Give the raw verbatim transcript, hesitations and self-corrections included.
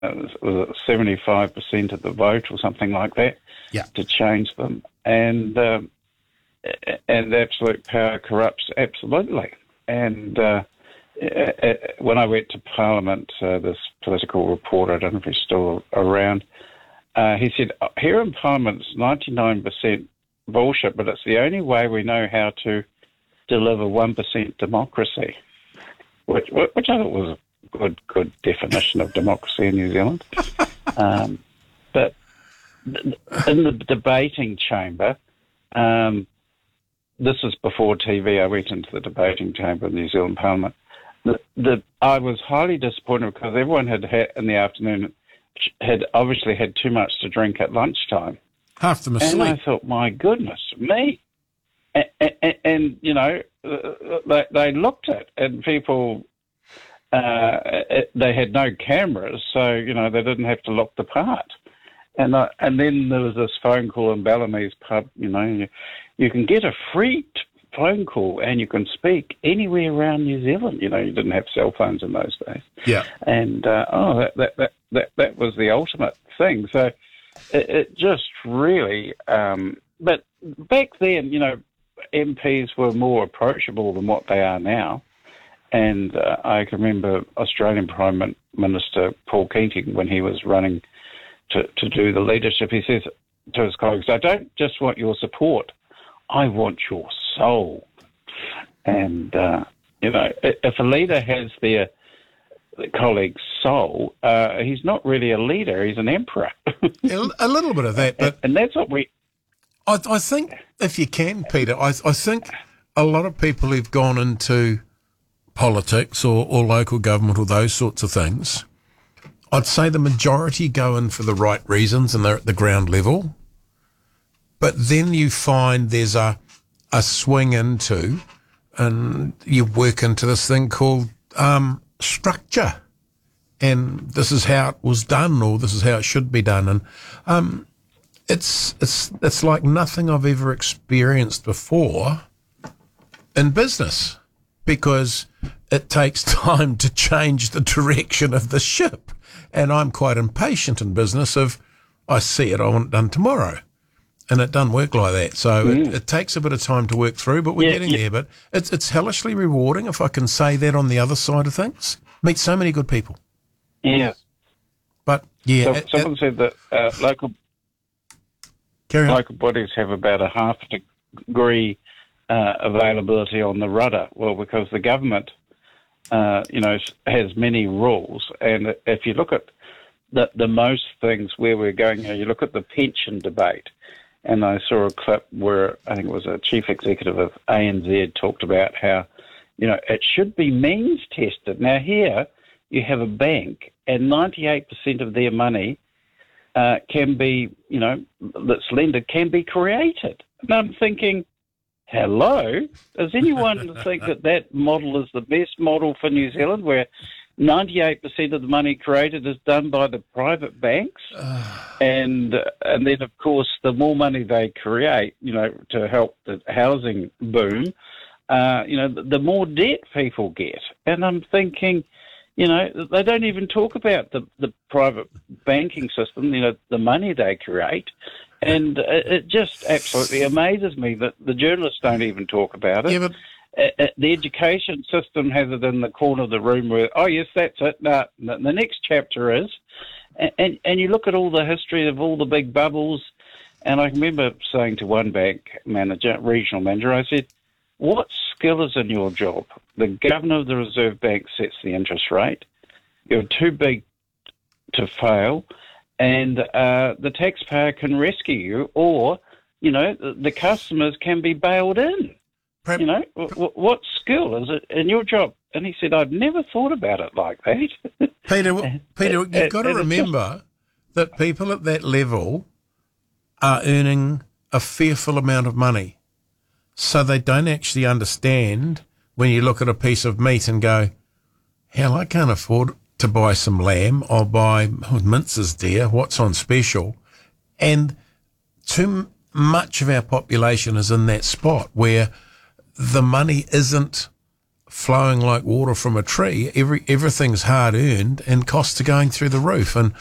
it was seventy-five percent of the vote or something like that Yeah. to change them. And um, and absolute power corrupts absolutely. And uh, when I went to Parliament, uh, this political reporter, I don't know if he's still around, uh, he said, here in Parliament it's ninety-nine percent bullshit, but it's the only way we know how to deliver one percent democracy, which, which I thought was a good, good definition of democracy in New Zealand. um, but in the debating chamber, um, this was before T V, I went into the debating chamber of the New Zealand Parliament. The, the, I was highly disappointed because everyone had had in the afternoon had obviously had too much to drink at lunchtime. Half them asleep. And I thought, my goodness me. And, and, and you know, they, they looked at it and people, uh, they had no cameras, so, you know, they didn't have to look the part. And I, and then there was this phone call in Bellamy's pub, you know, you, you can get a free t- phone call and you can speak anywhere around New Zealand. You know, you didn't have cell phones in those days. Yeah. And, uh, oh, that, that, that, that, that was the ultimate thing. So it, it just really, um, but back then, you know, M Ps were more approachable than what they are now. And uh, I can remember Australian Prime Minister Paul Keating, when he was running to, to do the leadership, he says to his colleagues, I don't just want your support, I want your soul. And, uh, you know, if a leader has their colleague's soul, uh, he's not really a leader, he's an emperor. A little bit of that, but... And that's what we... I, I think, if you can, Peter, I, I think a lot of people who've gone into politics or, or local government or those sorts of things, I'd say the majority go in for the right reasons and they're at the ground level. But then you find there's a, a swing into, and you work into this thing called um, structure. And this is how it was done, or this is how it should be done. And um, it's it's it's like nothing I've ever experienced before in business, because it takes time to change the direction of the ship. And I'm quite impatient in business of, I see it, I want it done tomorrow. And it doesn't work like that. So mm. it, it takes a bit of time to work through, but we're yeah, getting yeah. there. But it's it's hellishly rewarding, if I can say that, on the other side of things. Meet so many good people. Yeah. But, yeah. So, it, someone it, said that uh, local local bodies have about a half degree uh, availability on the rudder. Well, because the government, uh, you know, has many rules. And if you look at the, the most things where we're going, you know, you look at the pension debate, and I saw a clip where I think it was a chief executive of A N Z talked about how, you know, it should be means tested. Now here you have a bank and ninety-eight percent of their money uh, can be, you know, that's lended can be created. And I'm thinking, hello, does anyone think that that model is the best model for New Zealand, where ninety-eight percent of the money created is done by the private banks, and and then of course the more money they create, you know, to help the housing boom, uh, you know, the, the more debt people get. And I'm thinking, you know, they don't even talk about the the private banking system, you know, the money they create, and it, it just absolutely amazes me that the journalists don't even talk about it. Yeah, but Uh, the education system has it in the corner of the room where, oh, yes, that's it. No, the next chapter is. And, and, and you look at all the history of all the big bubbles, and I remember saying to one bank manager, regional manager, I said, what skill is in your job? The governor of the Reserve Bank sets the interest rate. You're too big to fail, and uh, the taxpayer can rescue you, or, you know, the, the customers can be bailed in. Perhaps, you know, w- what skill is it in your job? And he said, I've never thought about it like that. Peter, Peter, you've and, got to remember just that people at that level are earning a fearful amount of money. So they don't actually understand when you look at a piece of meat and go, hell, I can't afford to buy some lamb. I'll buy oh, mince's dear, what's on special. And too much of our population is in that spot where the money isn't flowing like water from a tree. Every everything's hard earned, and costs are going through the roof. And